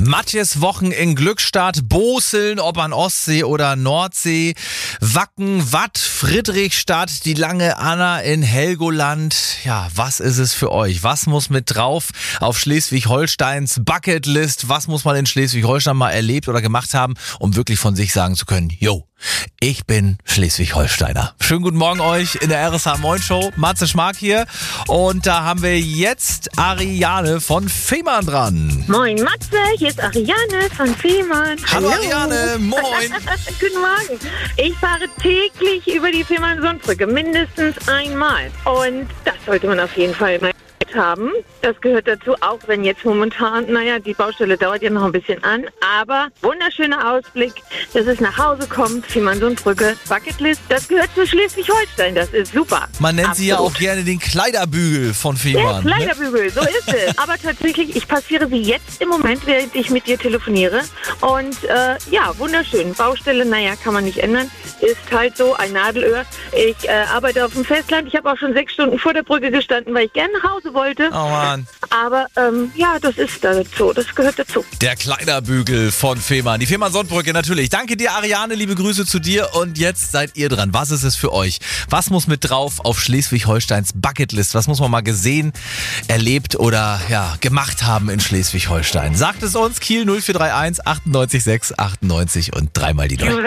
Matjes Wochen in Glückstadt, Boseln, ob an Ostsee oder Nordsee, Wacken, Watt, Friedrichstadt, die lange Anna in Helgoland. Ja, was ist es für euch? Was muss mit drauf auf Schleswig-Holsteins Bucketlist? Was muss man in Schleswig-Holstein mal erlebt oder gemacht haben, um wirklich von sich sagen zu können, yo, ich bin Schleswig-Holsteiner. Schönen guten Morgen euch in der RSH Moin Show. Matze Schmark hier. Und da haben wir jetzt Ariane von Fehmarn dran. Moin Matze, hier ist Ariane von Fehmarn. Hallo Ariane, moin. Guten Morgen. Ich fahre täglich über die Fehmarn-Sundbrücke, mindestens einmal. Und das sollte man auf jeden Fall mal haben. Das gehört dazu, auch wenn jetzt momentan, die Baustelle dauert ja noch ein bisschen an, aber wunderschöner Ausblick, dass es nach Hause kommt, Fehmarn-Sundbrücke, Bucketlist, das gehört zu Schleswig-Holstein, das ist super. Man nennt sie ja auch gerne den Kleiderbügel von Fehmarn. Der Kleiderbügel, so ist es. Aber tatsächlich, ich passiere sie jetzt im Moment, während ich mit dir telefoniere und wunderschön. Baustelle, kann man nicht ändern, ist halt so ein Nadelöhr. Ich arbeite auf dem Festland, ich habe auch schon 6 Stunden vor der Brücke gestanden, weil ich gerne nach Hause wollte. Oh Mann. Aber das ist dazu, das gehört dazu. Der Kleiderbügel von Fehmarn, die Fehmarn-Sundbrücke natürlich. Danke dir Ariane, liebe Grüße zu dir und jetzt seid ihr dran. Was ist es für euch? Was muss mit drauf auf Schleswig-Holsteins Bucketlist? Was muss man mal gesehen, erlebt oder gemacht haben in Schleswig-Holstein? Sagt es uns, Kiel 0431 98 6 98 und dreimal die 9.